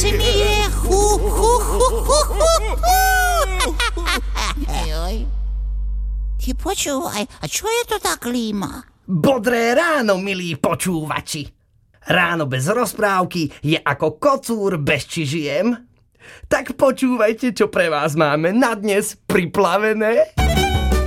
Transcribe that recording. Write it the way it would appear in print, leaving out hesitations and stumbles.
smiechu. Ty počúvaj, a čo je to tá klíma? Bodré ráno, milí počúvači. Ráno bez rozprávky je ako kocúr bez či žijem. Tak počúvajte, čo pre vás máme na dnes priplavené.